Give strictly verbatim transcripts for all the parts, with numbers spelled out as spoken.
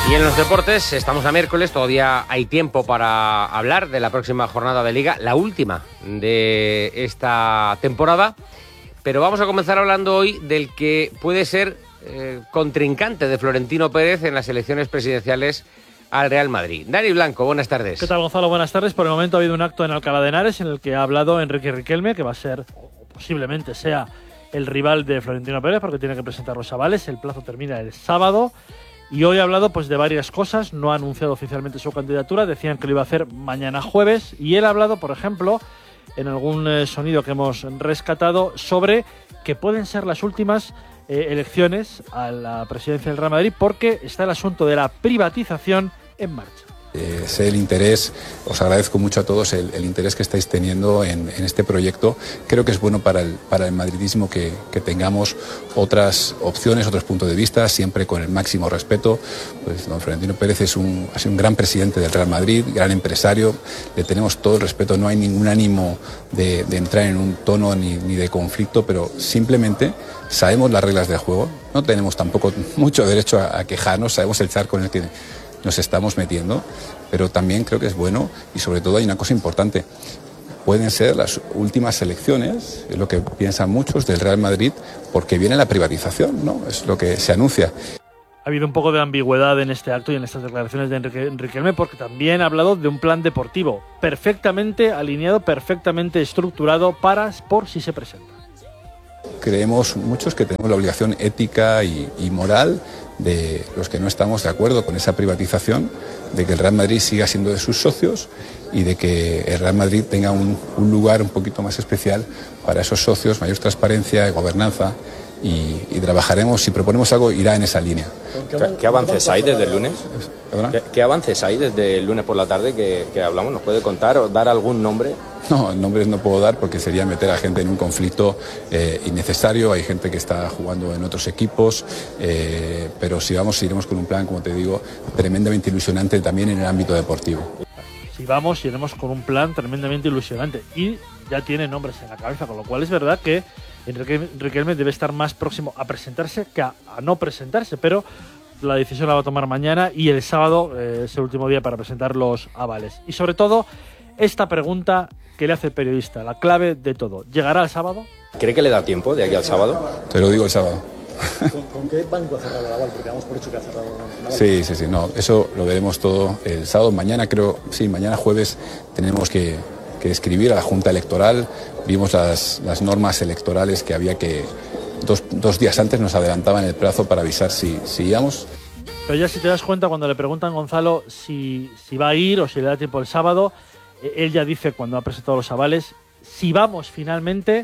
Y en los deportes, estamos a miércoles, todavía hay tiempo para hablar de la próxima jornada de Liga, la última de esta temporada, pero vamos a comenzar hablando hoy del que puede ser eh, contrincante de Florentino Pérez en las elecciones presidenciales al Real Madrid. Dani Blanco, buenas tardes. ¿Qué tal, Gonzalo? Buenas tardes. Por el momento ha habido un acto en Alcalá de Henares en el que ha hablado Enrique Riquelme, que va a ser, o posiblemente sea, el rival de Florentino Pérez, porque tiene que presentar los avales. El plazo termina el sábado. Y hoy ha hablado pues de varias cosas, no ha anunciado oficialmente su candidatura, decían que lo iba a hacer mañana jueves, y él ha hablado, por ejemplo, en algún eh, sonido que hemos rescatado, sobre que pueden ser las últimas eh, elecciones a la presidencia del Real Madrid, porque está el asunto de la privatización en marcha. Eh, sé el interés, os agradezco mucho a todos el, el interés que estáis teniendo en, en este proyecto. Creo que es bueno para el, para el madridismo que, que tengamos otras opciones, otros puntos de vista, siempre con el máximo respeto. Pues don Florentino Pérez es un, ha sido un gran presidente del Real Madrid, gran empresario, le tenemos todo el respeto, no hay ningún ánimo de, de entrar en un tono ni, ni de conflicto, pero simplemente sabemos las reglas del juego, no tenemos tampoco mucho derecho a, a quejarnos, sabemos el charco en el que nos estamos metiendo, pero también creo que es bueno, y sobre todo hay una cosa importante: pueden ser las últimas elecciones, es lo que piensan muchos, del Real Madrid, porque viene la privatización, ¿no? Es lo que se anuncia. Ha habido un poco de ambigüedad en este acto y en estas declaraciones de Enrique Riquelme, porque también ha hablado de un plan deportivo perfectamente alineado, perfectamente estructurado para por si se presenta. Creemos muchos que tenemos la obligación ética y, y moral de los que no estamos de acuerdo con esa privatización, de que el Real Madrid siga siendo de sus socios y de que el Real Madrid tenga un, un lugar un poquito más especial para esos socios, mayor transparencia, gobernanza, y, y trabajaremos, si proponemos algo, irá en esa línea. ¿Qué, qué avances hay desde el lunes? ¿Qué, ¿Qué avances hay desde el lunes por la tarde que, que hablamos? ¿Nos puede contar o dar algún nombre? No, nombres no puedo dar porque sería meter a gente en un conflicto eh, innecesario. Hay gente que está jugando en otros equipos, eh, pero si vamos, iremos con un plan, como te digo, tremendamente ilusionante también en el ámbito deportivo. Si vamos, iremos con un plan tremendamente ilusionante y ya tiene nombres en la cabeza, con lo cual es verdad que Enrique Riquelme debe estar más próximo a presentarse que a, a no presentarse, pero la decisión la va a tomar mañana y el sábado eh, es el último día para presentar los avales. Y sobre todo, esta pregunta que le hace el periodista, la clave de todo: ¿llegará el sábado? ¿Cree que le da tiempo de aquí al sábado? Te lo digo el sábado. ¿Con, ¿Con qué banco ha cerrado el aval? Porque damos por hecho que ha cerrado el aval. Sí, sí, sí, no, eso lo veremos todo el sábado. Mañana creo, sí, mañana jueves tenemos que, que escribir a la Junta Electoral. Vimos las, las normas electorales que había que, dos, dos días antes nos adelantaban el plazo para avisar si, si íbamos. Pero ya si te das cuenta, cuando le preguntan a Gonzalo si, si va a ir o si le da tiempo el sábado, él ya dice, cuando ha presentado los avales, si vamos finalmente,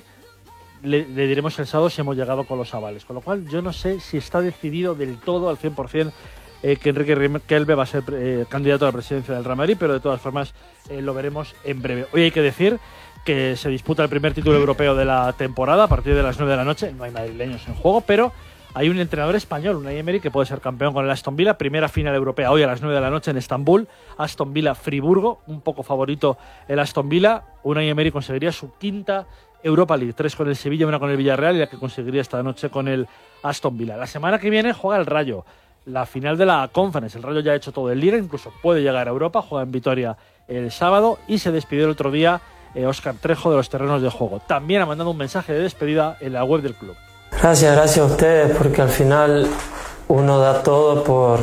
le, le diremos el sábado si hemos llegado con los avales. Con lo cual yo no sé si está decidido del todo, al cien por ciento, eh, que Enrique Riquelme va a ser eh, candidato a la presidencia del Real Madrid, pero de todas formas eh, lo veremos en breve. Hoy hay que decir que se disputa el primer título europeo de la temporada a partir de las nueve de la noche. No hay madrileños en juego, pero hay un entrenador español, Unai Emery, que puede ser campeón con el Aston Villa. Primera final europea hoy a las nueve de la noche en Estambul. Aston Villa-Friburgo, un poco favorito el Aston Villa. Unai Emery conseguiría su quinta Europa League. Tres con el Sevilla, una con el Villarreal y la que conseguiría esta noche con el Aston Villa. La semana que viene juega el Rayo, la final de la Conference. El Rayo ya ha hecho todo el Liga, incluso puede llegar a Europa. Juega en Vitoria el sábado y se despidió el otro día eh, Óscar Trejo de los terrenos de juego. También ha mandado un mensaje de despedida en la web del club. Gracias, gracias a ustedes, porque al final uno da todo por,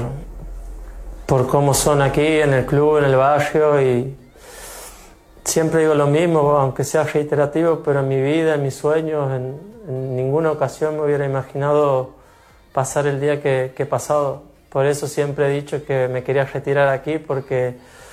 por cómo son aquí en el club, en el barrio, y siempre digo lo mismo, aunque sea reiterativo, pero en mi vida, en mis sueños, en, en ninguna ocasión me hubiera imaginado pasar el día que, que he pasado. Por eso siempre he dicho que me quería retirar aquí, porque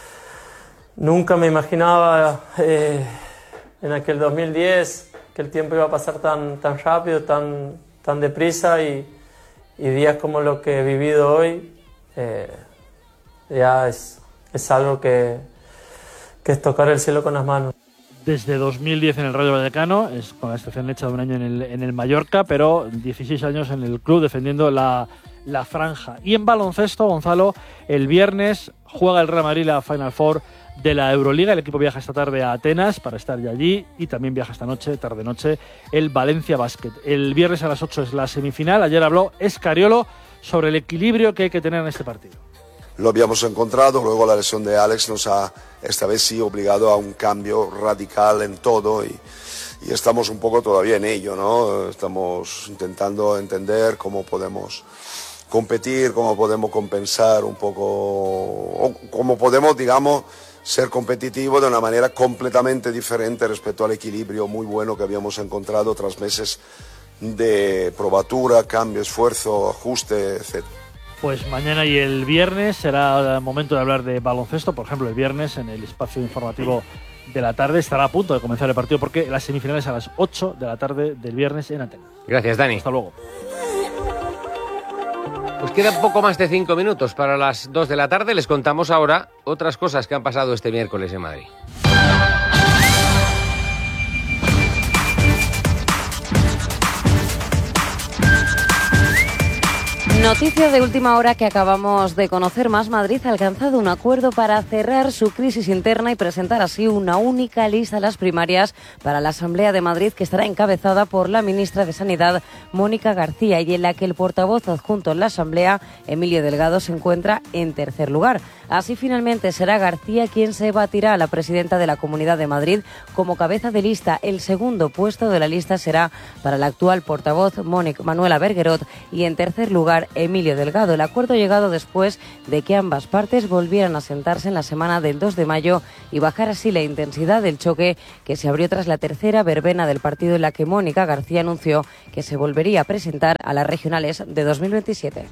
nunca me imaginaba eh, en aquel dos mil diez que el tiempo iba a pasar tan, tan rápido, tan, tan deprisa, y, y días como lo que he vivido hoy eh, ya es, es algo que, que es tocar el cielo con las manos. Desde dos mil diez en el Rayo Vallecano, es con la excepción hecha de un año en el, en el Mallorca, pero dieciséis años en el club defendiendo la, la franja. Y en baloncesto, Gonzalo, el viernes juega el Real Madrid la Final Four de la Euroliga. El equipo viaja esta tarde a Atenas para estar ya allí, y también viaja esta noche, tarde-noche, el Valencia Basket. El viernes a las ocho es la semifinal. Ayer habló Escariolo sobre el equilibrio que hay que tener en este partido. lo habíamos encontrado. Luego la lesión de Alex nos ha, esta vez sí, obligado a un cambio radical en todo y, y estamos un poco todavía en ello, ¿no? Estamos intentando entender cómo podemos competir, cómo podemos compensar un poco, o cómo podemos, digamos, ser competitivos de una manera completamente diferente respecto al equilibrio muy bueno que habíamos encontrado tras meses de probatura, cambio, esfuerzo, ajuste, etcétera. Pues mañana y el viernes será el momento de hablar de baloncesto. Por ejemplo, el viernes en el espacio informativo de la tarde estará a punto de comenzar el partido porque las semifinales a las ocho de la tarde del viernes en Atenas. Gracias, Dani. Hasta luego. Pues queda un poco más de cinco minutos para las dos de la tarde. Les contamos ahora otras cosas que han pasado este miércoles en Madrid. Noticia de última hora que acabamos de conocer. Más Madrid ha alcanzado un acuerdo para cerrar su crisis interna y presentar así una única lista a las primarias para la Asamblea de Madrid, que estará encabezada por la ministra de Sanidad, Mónica García, y en la que el portavoz adjunto en la Asamblea, Emilio Delgado, se encuentra en tercer lugar. Así, finalmente, será García quien se batirá a la presidenta de la Comunidad de Madrid como cabeza de lista. El segundo puesto de la lista será para la actual portavoz, Mónica Manuela Berguerot, y en tercer lugar, Emilio Delgado. El acuerdo llegado después de que ambas partes volvieran a sentarse en la semana del dos de mayo y bajar así la intensidad del choque que se abrió tras la tercera verbena del partido, en la que Mónica García anunció que se volvería a presentar a las regionales de dos mil veintisiete.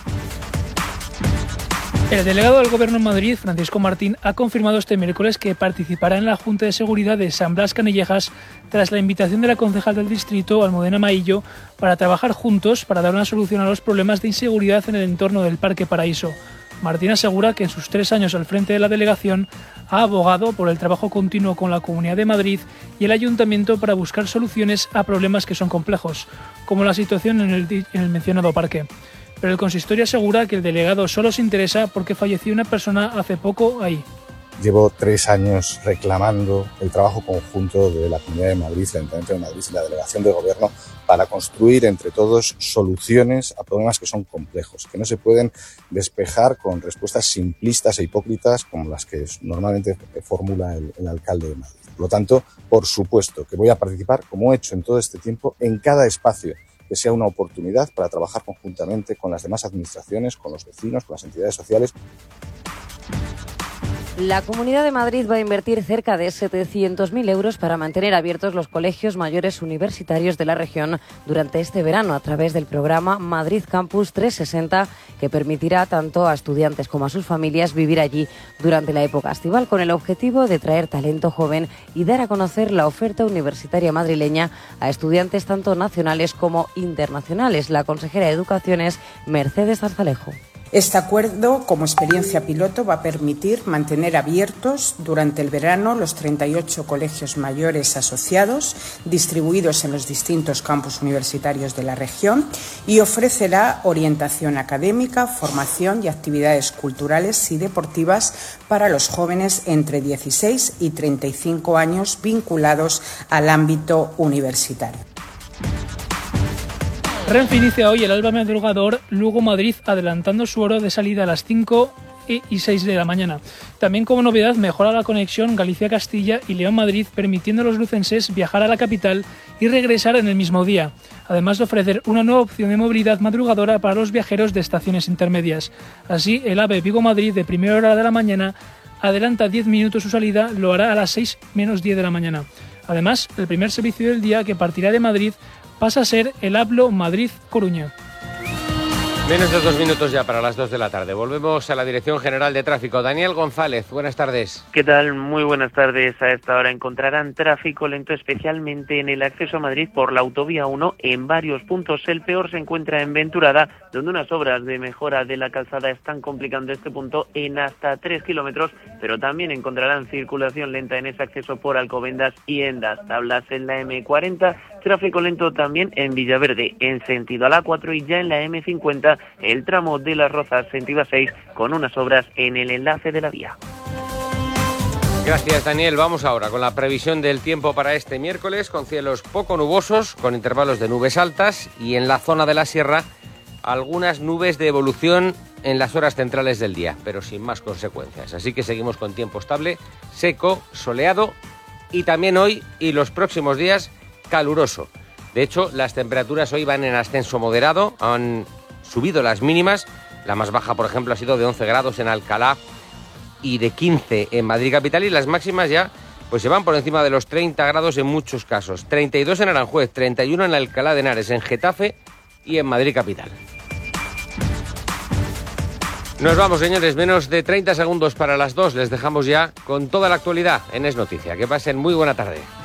El delegado del Gobierno en Madrid, Francisco Martín, ha confirmado este miércoles que participará en la Junta de Seguridad de San Blas Canillejas tras la invitación de la concejal del distrito, Almudena Maillo, para trabajar juntos para dar una solución a los problemas de inseguridad en el entorno del Parque Paraíso. Martín asegura que en sus tres años al frente de la delegación ha abogado por el trabajo continuo con la Comunidad de Madrid y el Ayuntamiento para buscar soluciones a problemas que son complejos, como la situación en el, en el mencionado parque. Pero el consistorio asegura que el delegado solo se interesa porque falleció una persona hace poco ahí. Llevo tres años reclamando el trabajo conjunto de la Comunidad de Madrid, el Ayuntamiento de Madrid y la Delegación de Gobierno para construir entre todos soluciones a problemas que son complejos, que no se pueden despejar con respuestas simplistas e hipócritas como las que normalmente formula el, el alcalde de Madrid. Por lo tanto, por supuesto que voy a participar, como he hecho en todo este tiempo, en cada espacio que sea una oportunidad para trabajar conjuntamente con las demás administraciones, con los vecinos, con las entidades sociales. La Comunidad de Madrid va a invertir cerca de setecientos mil euros para mantener abiertos los colegios mayores universitarios de la región durante este verano a través del programa Madrid Campus trescientos sesenta, que permitirá tanto a estudiantes como a sus familias vivir allí durante la época estival, con el objetivo de traer talento joven y dar a conocer la oferta universitaria madrileña a estudiantes tanto nacionales como internacionales. La consejera de Educación es Mercedes Zarzalejo. Este acuerdo, como experiencia piloto, va a permitir mantener abiertos durante el verano los treinta y ocho colegios mayores asociados, distribuidos en los distintos campus universitarios de la región, y ofrecerá orientación académica, formación y actividades culturales y deportivas para los jóvenes entre dieciséis y treinta y cinco años vinculados al ámbito universitario. Renfe inicia hoy el alba madrugador Lugo-Madrid, adelantando su hora de salida a las cinco y seis de la mañana. También, como novedad, mejora la conexión Galicia-Castilla y León-Madrid, permitiendo a los lucenses viajar a la capital y regresar en el mismo día, además de ofrecer una nueva opción de movilidad madrugadora para los viajeros de estaciones intermedias. Así, el AVE Vigo-Madrid de primera hora de la mañana adelanta diez minutos su salida, lo hará a las seis menos diez de la mañana. Además, el primer servicio del día, que partirá de Madrid, pasa a ser el Hablo Madrid-Coruña. Menos de dos minutos ya para las dos de la tarde. Volvemos a la Dirección General de Tráfico. Daniel González, buenas tardes. ¿Qué tal? Muy buenas tardes. A esta hora encontrarán tráfico lento, especialmente en el acceso a Madrid por la autovía uno en varios puntos. El peor se encuentra en Venturada, donde unas obras de mejora de la calzada están complicando este punto en hasta tres kilómetros, pero también encontrarán circulación lenta en ese acceso por Alcobendas y Endas. Tablas en la eme cuarenta, tráfico lento también en Villaverde, en sentido a la cuatro, y ya en la eme cincuenta, el tramo de Las Rozas, sentido a seis, con unas obras en el enlace de la vía. Gracias, Daniel. Vamos ahora con la previsión del tiempo para este miércoles, con cielos poco nubosos, con intervalos de nubes altas, y en la zona de la sierra algunas nubes de evolución en las horas centrales del día, pero sin más consecuencias. Así que seguimos con tiempo estable, seco, soleado y también hoy y los próximos días caluroso. De hecho, las temperaturas hoy van en ascenso moderado, han subido las mínimas. La más baja, por ejemplo, ha sido de once grados en Alcalá y de quince en Madrid capital, y las máximas ya pues se van por encima de los treinta grados en muchos casos. treinta y dos en Aranjuez, treinta y uno en Alcalá de Henares, en Getafe y en Madrid capital. Nos vamos, señores, menos de treinta segundos para las dos. Les dejamos ya con toda la actualidad en Es Noticia. Que pasen muy buena tarde.